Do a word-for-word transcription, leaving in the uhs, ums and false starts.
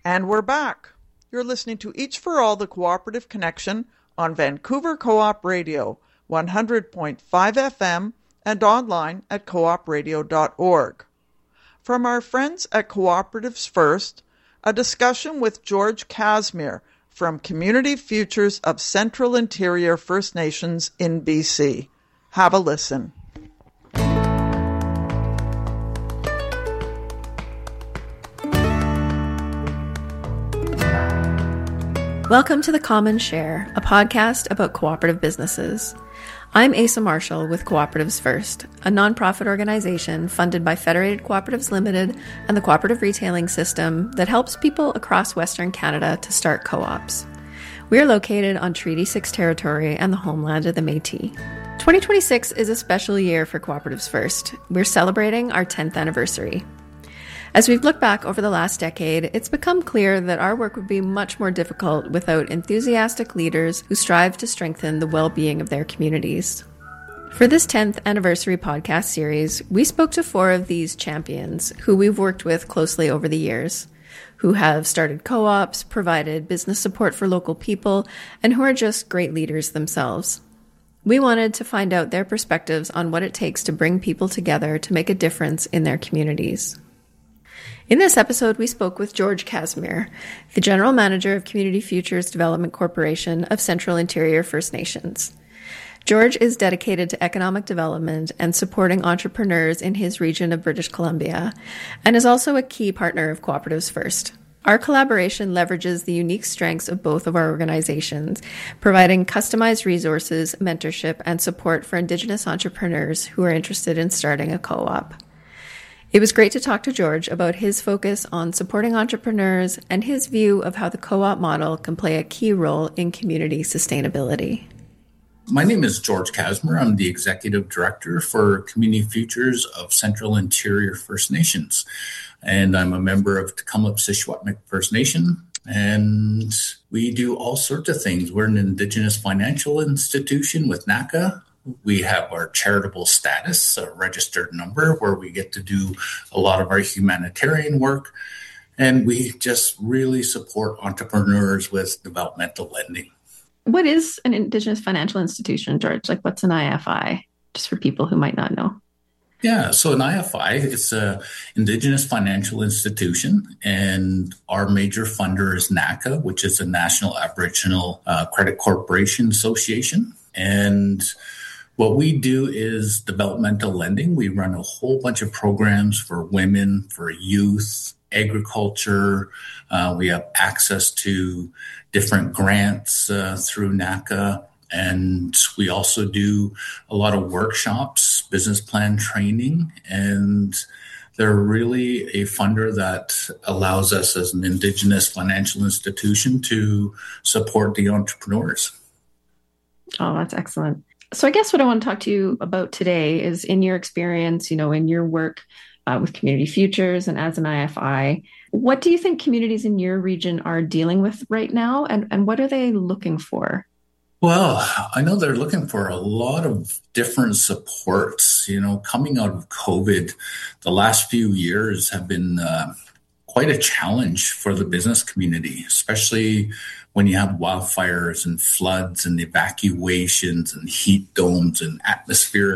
And we're back. You're listening to Each for All, the Cooperative Connection on Vancouver Co-op Radio, one hundred point five F M, and online at coop radio dot org. From our friends at Cooperatives First, a discussion with George Casimir from Community Futures of Central Interior First Nations in B C. Have a listen. Welcome to The Common Share, a podcast about cooperative businesses. I'm Asa Marshall with Cooperatives First, a nonprofit organization funded by Federated Cooperatives Limited and the Cooperative Retailing System that helps people across Western Canada to start co-ops. We are located on Treaty six territory and the homeland of the Métis. twenty twenty-six is a special year for Cooperatives First. We're celebrating our tenth anniversary. As we've looked back over the last decade, it's become clear that our work would be much more difficult without enthusiastic leaders who strive to strengthen the well-being of their communities. For this tenth anniversary podcast series, we spoke to four of these champions who we've worked with closely over the years, who have started co-ops, provided business support for local people, and who are just great leaders themselves. We wanted to find out their perspectives on what it takes to bring people together to make a difference in their communities. In this episode, we spoke with George Casimir, the General Manager of Community Futures Development Corporation of Central Interior First Nations. George is dedicated to economic development and supporting entrepreneurs in his region of British Columbia, and is also a key partner of Cooperatives First. Our collaboration leverages the unique strengths of both of our organizations, providing customized resources, mentorship, and support for Indigenous entrepreneurs who are interested in starting a co-op. It was great to talk to George about his focus on supporting entrepreneurs and his view of how the co-op model can play a key role in community sustainability. My name is George Casimir. I'm the Executive Director for Community Futures of Central Interior First Nations. And I'm a member of Tecumseh First Nation. And we do all sorts of things. We're an Indigenous financial institution with N A C A. We have our charitable status, a registered number, where we get to do a lot of our humanitarian work. And we just really support entrepreneurs with developmental lending. What is an Indigenous financial institution, George? Like, what's an I F I, just for people who might not know? Yeah, so an I F I, it's an Indigenous financial institution, and our major funder is N A C A, which is the National Aboriginal uh, Credit Corporation Association. And what we do is developmental lending. We run a whole bunch of programs for women, for youth, agriculture. Uh, we have access to different grants uh, through N A C A. And we also do a lot of workshops, business plan training, and they're really a funder that allows us as an Indigenous financial institution to support the entrepreneurs. Oh, that's excellent. So I guess what I want to talk to you about today is, in your experience, you know, in your work uh, with Community Futures and as an I F I, what do you think communities in your region are dealing with right now, and, and what are they looking for? Well, I know they're looking for a lot of different supports. You know, coming out of COVID, the last few years have been uh, quite a challenge for the business community, especially when you have wildfires and floods and evacuations and heat domes and atmospheric